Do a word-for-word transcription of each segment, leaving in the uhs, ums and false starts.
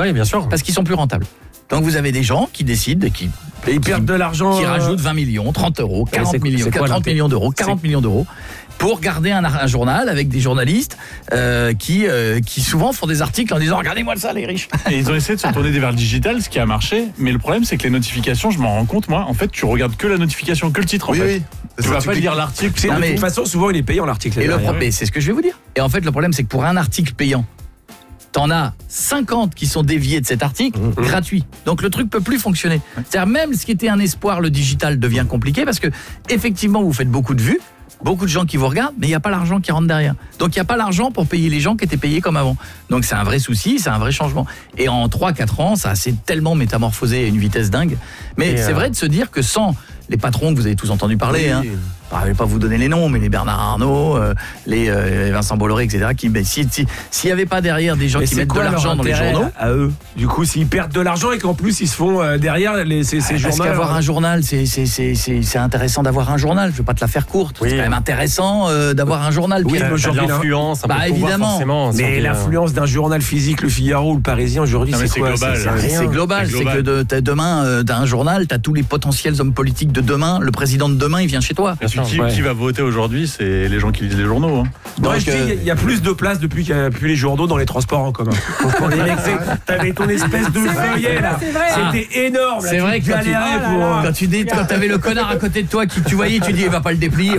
Oui, bien sûr. Parce qu'ils sont plus rentables. Donc vous avez des gens qui décident, qui, et ils perdent de l'argent, qui euh... rajoutent vingt millions, trente euros, quarante millions, quoi, trente millions d'euros, quarante millions d'euros pour garder un, un journal avec des journalistes euh, qui, euh, qui souvent font des articles en disant regardez-moi ça les riches. Et ils ont essayé de se tourner vers le digital, ce qui a marché, mais le problème c'est que les notifications, je m'en rends compte moi, en fait tu regardes que la notification, que le titre en oui, fait. Oui. Tu vas pas lire l'article. C'est, de toute façon souvent il est payant l'article. Et le problème, c'est ce que je vais vous dire. Et en fait le problème c'est que pour un article payant, t'en as cinquante qui sont déviés de cet article, mmh. gratuit. Donc le truc peut plus fonctionner. C'est-à-dire même ce qui était un espoir, le digital devient compliqué parce que effectivement vous faites beaucoup de vues, beaucoup de gens qui vous regardent, mais il n'y a pas l'argent qui rentre derrière. Donc il n'y a pas l'argent pour payer les gens qui étaient payés comme avant. Donc c'est un vrai souci, c'est un vrai changement. Et en trois quatre ans, ça s'est tellement métamorphosé à une vitesse dingue. Mais et c'est euh... vrai de se dire que sans les patrons que vous avez tous entendu parler, oui. hein, je ne vais pas vous donner les noms, mais les Bernard Arnault, euh, les euh, Vincent Bolloré, et cetera. Qui, ben, si, si, s'il n'y avait pas derrière des gens mais qui mettent de l'argent dans les journaux, à eux. Du coup, s'ils perdent de l'argent et qu'en plus ils se font euh, derrière les, ces, ces ah, journaux. Parce qu'avoir un journal, c'est, c'est, c'est, c'est, c'est intéressant d'avoir un journal. Je ne vais pas te la faire courte. Oui. C'est quand même intéressant euh, d'avoir un journal. Oui, aujourd'hui, l'influence, un bah, peu de pouvoir, évidemment. Forcément. Mais l'influence d'un journal physique, le Figaro ou le Parisien aujourd'hui, c'est, c'est quoi global, c'est, c'est, c'est global. C'est que de, t'as demain, euh, t'as un journal, t'as tous les potentiels hommes politiques de demain. Le président de demain, il vient chez toi. Qui, ouais. qui va voter aujourd'hui, c'est les gens qui lisent les journaux. Hein. Donc, il euh... y, y a plus de place depuis qu'il n'y a plus les journaux dans les transports en commun. Les mecs, t'avais ton espèce de feuillet là, c'était ah, énorme. C'est là, vrai que quand tu, pour... quand tu dis, quand t'avais le connard à côté de toi qui tu voyais, tu dis il va pas le déplier.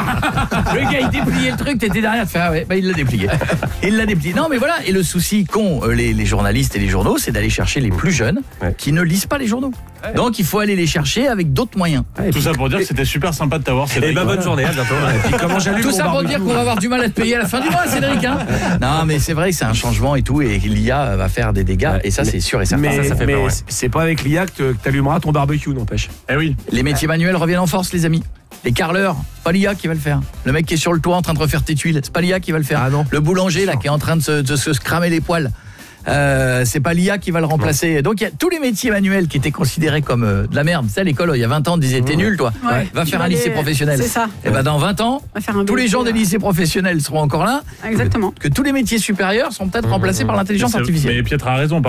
Le gars il dépliait le truc, t'étais derrière, tu fais ah ouais, bah il l'a déplié. Il l'a déplié. Non mais voilà, et le souci qu'ont les, les journalistes et les journaux, c'est d'aller chercher les plus jeunes ouais. qui ne lisent pas les journaux. Ouais. Donc il faut aller les chercher avec d'autres moyens. Ouais, Tout ça pour dire que c'était super sympa de t'avoir. Et bah bonne journée, à bientôt. Et puis comment j'allume Tout ça pour dire qu'on va avoir du mal à te payer à la fin du mois, Cédric. Hein non mais c'est vrai que c'est un changement et tout, et l'I A va faire des dégâts, ouais. et ça mais, c'est sûr et certain. Mais, ça, ça fait mais peur, ouais. c'est pas avec l'I A que t'allumeras ton barbecue, n'empêche. Eh oui. Les métiers manuels reviennent en force, les amis. Les carreleurs, pas l'I A qui va le faire. Le mec qui est sur le toit en train de refaire tes tuiles, c'est pas l'I A qui va le faire. Ah non. Le boulanger là qui est en train de se, de se cramer les poils. Euh, c'est pas l'I A qui va le remplacer. Ouais. Donc il y a tous les métiers manuels qui étaient considérés comme euh, de la merde. Tu sais, à l'école, il y a vingt ans, on disait t'es nul toi. Ouais. Va faire un lycée les... professionnel. C'est ça. Et ben dans vingt ans, tous les gens des lycées professionnels seront encore là. Exactement. Que, que tous les métiers supérieurs seront peut-être remplacés mmh, mmh. par l'intelligence artificielle. Mais Pietre a raison.